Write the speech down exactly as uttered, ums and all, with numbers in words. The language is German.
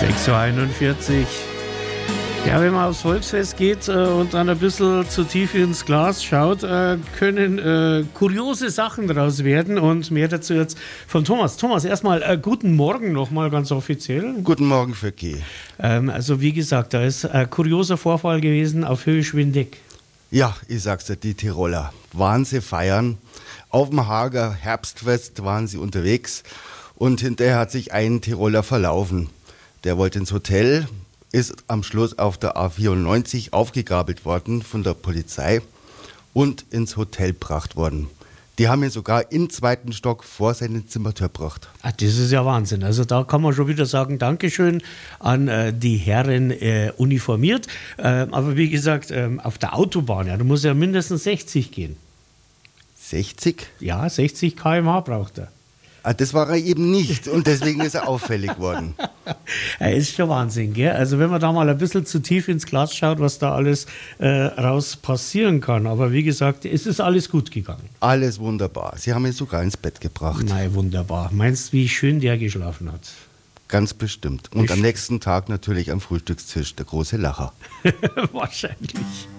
sechs Uhr einundvierzig. Ja, wenn man aufs Volksfest geht äh, und dann ein bisschen zu tief ins Glas schaut, äh, können äh, kuriose Sachen daraus werden und mehr dazu jetzt von Thomas. Thomas, erstmal äh, guten Morgen nochmal ganz offiziell. Guten Morgen, Föcki. Ähm, also wie gesagt, da ist ein kurioser Vorfall gewesen auf Höhe Schwindeck. Ja, ich sag's dir, die Tiroler waren sie feiern. Auf dem Hager Herbstfest waren sie unterwegs und hinterher hat sich ein Tiroler verlaufen. Der wollte ins Hotel, ist am Schluss auf der A vierundneunzig aufgegabelt worden von der Polizei und ins Hotel gebracht worden. Die haben ihn sogar im zweiten Stock vor seine Zimmertür gebracht. Ach, das ist ja Wahnsinn. Also da kann man schon wieder sagen, Dankeschön an äh, die Herren äh, uniformiert. Äh, aber wie gesagt, äh, auf der Autobahn, ja, da muss ja mindestens sechzig gehen. sechzig? Ja, sechzig Kilometer pro Stunde braucht er. Ah, das war er eben nicht und deswegen ist er auffällig worden. Er ist schon Wahnsinn, gell? Also wenn man da mal ein bisschen zu tief ins Glas schaut, was da alles äh, raus passieren kann. Aber wie gesagt, es ist alles gut gegangen. Alles wunderbar. Sie haben ihn sogar ins Bett gebracht. Nein, wunderbar. Meinst du, wie schön der geschlafen hat? Ganz bestimmt. Und am nächsten Tag natürlich am Frühstückstisch der große Lacher. Wahrscheinlich.